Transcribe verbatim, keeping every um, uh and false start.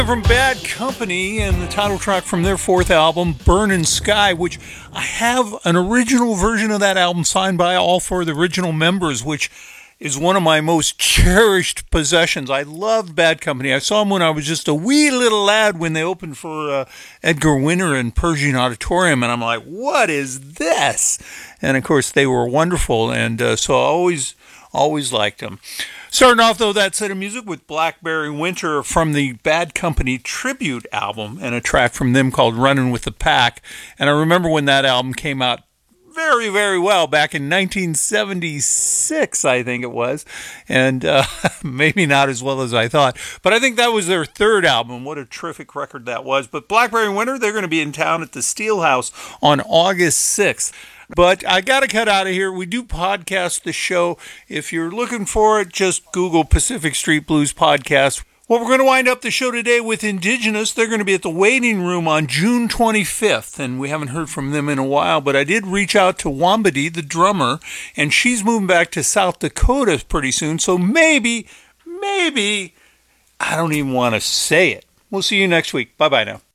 From Bad Company and the title track from their fourth album, Burnin' Sky, which I have an original version of that album signed by all four of the original members, which is one of my most cherished possessions. I loved Bad Company. I saw them when I was just a wee little lad when they opened for uh, Edgar Winter in Pershing Auditorium, and I'm like, what is this? And of course, they were wonderful, and uh, so I always, always liked them. Starting off, though, that set of music with Blackberry Winter from the Bad Company tribute album and a track from them called Runnin' with the Pack. And I remember when that album came out very, very well back in nineteen seventy-six, I think it was. And uh, maybe not as well as I thought. But I think that was their third album. What a terrific record that was. But Blackberry Winter, they're going to be in town at the Steelhouse on August sixth. But I got to cut out of here. We do podcast the show. If you're looking for it, just Google Pacific Street Blues Podcast. Well, we're going to wind up the show today with Indigenous. They're going to be at the Waiting Room on June twenty-fifth, and we haven't heard from them in a while, but I did reach out to Wambadi, the drummer, and she's moving back to South Dakota pretty soon, so maybe, maybe, I don't even want to say it. We'll see you next week. Bye-bye now.